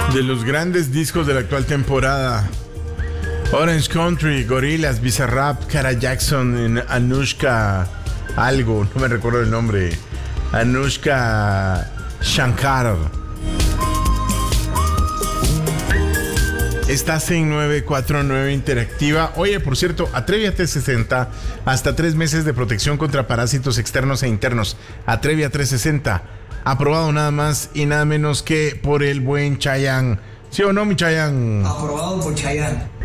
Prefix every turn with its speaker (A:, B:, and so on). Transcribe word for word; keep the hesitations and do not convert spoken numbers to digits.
A: De los grandes discos de la actual temporada: Orange Country, Gorillaz, Bizarrap, Cara Jackson, Anushka algo, no me recuerdo el nombre, Anushka Shankar. Estás en nueve cuatro nueve Interactiva. Oye, por cierto, Atrevia trescientos sesenta, hasta tres meses de protección contra parásitos externos e internos. Atrevia trescientos sesenta, aprobado nada más y nada menos que por el buen Chayanne. ¿Sí o no, mi Chayanne?
B: Aprobado por Chayanne.